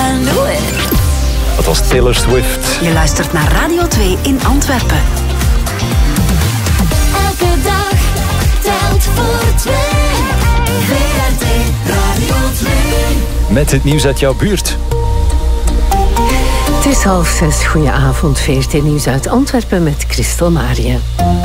I know it. Dat was Taylor Swift. Je luistert naar Radio 2 in Antwerpen. Elke dag telt voor twee. VRT Radio 2. Met het nieuws uit jouw buurt. Het is 5:30. Goedenavond, VRT Nieuws uit Antwerpen met Christel Marië.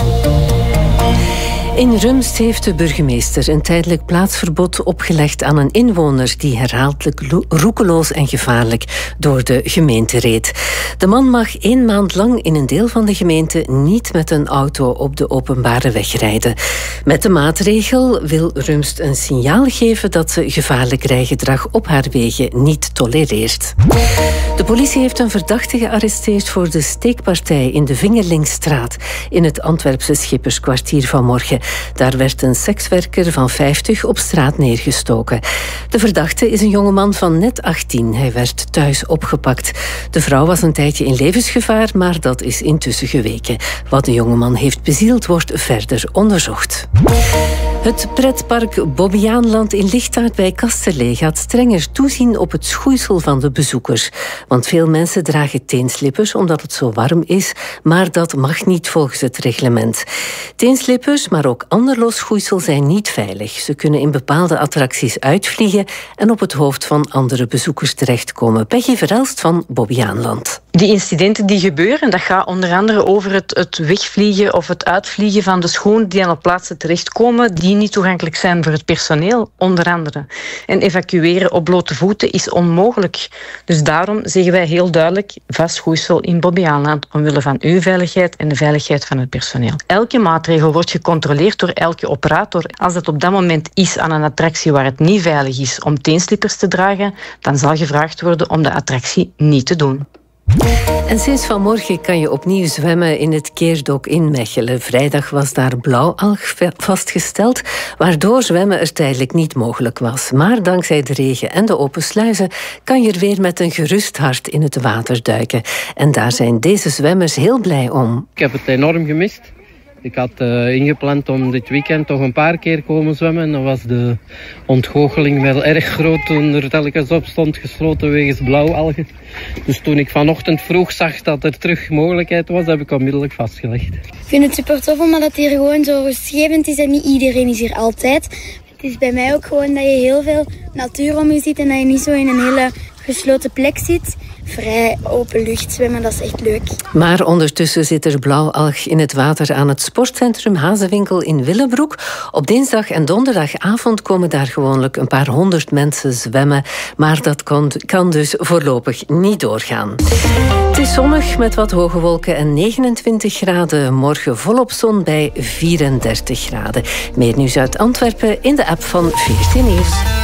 In Rumst heeft de burgemeester een tijdelijk plaatsverbod opgelegd aan een inwoner die herhaaldelijk roekeloos en gevaarlijk door de gemeente reed. De man mag 1 maand lang in een deel van de gemeente niet met een auto op de openbare weg rijden. Met de maatregel wil Rumst een signaal geven dat ze gevaarlijk rijgedrag op haar wegen niet tolereert. De politie heeft een verdachte gearresteerd voor de steekpartij in de Vingerlingsstraat in het Antwerpse Schipperskwartier vanmorgen. Daar werd een sekswerker van 50 op straat neergestoken. De verdachte is een jongeman van net 18. Hij werd thuis opgepakt. De vrouw was een tijdje in levensgevaar, maar dat is intussen geweken. Wat de jongeman heeft bezield, wordt verder onderzocht. Het pretpark Bobbejaanland in Lichtaart bij Kasterlee gaat strenger toezien op het schoeisel van de bezoekers. Want veel mensen dragen teenslippers omdat het zo warm is, maar dat mag niet volgens het reglement. Teenslippers, maar ook ander los schoeisel zijn niet veilig. Ze kunnen in bepaalde attracties uitvliegen en op het hoofd van andere bezoekers terechtkomen. Peggy Verelst van Bobbejaanland. Die incidenten die gebeuren, dat gaat onder andere over het wegvliegen of het uitvliegen van de schoenen die aan op plaatsen terechtkomen die niet toegankelijk zijn voor het personeel, onder andere. En evacueren op blote voeten is onmogelijk. Dus daarom zeggen wij heel duidelijk vast schoeisel in Bobbejaanland omwille van uw veiligheid en de veiligheid van het personeel. Elke maatregel wordt gecontroleerd door elke operator. Als het op dat moment is aan een attractie waar het niet veilig is om teenslippers te dragen, dan zal gevraagd worden om de attractie niet te doen. En sinds vanmorgen kan je opnieuw zwemmen in het Keerdok in Mechelen. Vrijdag was daar blauwalg vastgesteld, waardoor zwemmen er tijdelijk niet mogelijk was. Maar dankzij de regen en de open sluizen kan je er weer met een gerust hart in het water duiken. En daar zijn deze zwemmers heel blij om. Ik heb het enorm gemist. Ik had ingepland om dit weekend toch een paar keer komen zwemmen. En dan was de ontgoocheling wel erg groot toen er telkens op stond gesloten wegens blauwalgen. Dus toen ik vanochtend vroeg zag dat er terug mogelijkheid was, heb ik onmiddellijk vastgelegd. Ik vind het super tof omdat het hier gewoon zo rustgevend is en niet iedereen is hier altijd. Het is bij mij ook gewoon dat je heel veel natuur om je ziet en dat je niet zo in een hele gesloten plek zit. Vrij open lucht zwemmen, dat is echt leuk. Maar ondertussen zit er blauwalg in het water aan het sportcentrum Hazenwinkel in Willebroek. Op dinsdag en donderdagavond komen daar gewoonlijk een paar 100 mensen zwemmen. Maar dat kan dus voorlopig niet doorgaan. Het is zonnig met wat hoge wolken en 29 graden. Morgen volop zon bij 34 graden. Meer nieuws uit Antwerpen in de app van VRT Nieuws.